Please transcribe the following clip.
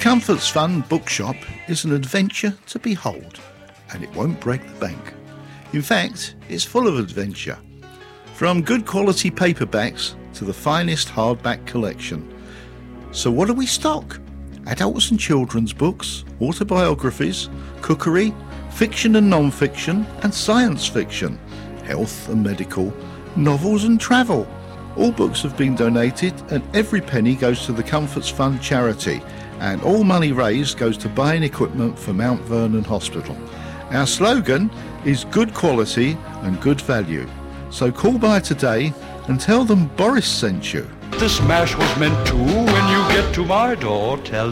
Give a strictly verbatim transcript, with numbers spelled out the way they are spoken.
Comforts Fund bookshop is an adventure to behold, and it won't break the bank. In fact, it's full of adventure. From good quality paperbacks to the finest hardback collection. So what do we stock? Adults and children's books, autobiographies, cookery, fiction and non-fiction, and science fiction, health and medical, novels and travel. All books have been donated and every penny goes to the Comforts Fund charity, and all money raised goes to buying equipment for Mount Vernon Hospital. Our slogan is good quality and good value. So call by today and tell them Boris sent you. The smash was meant to. When you get to my door, tell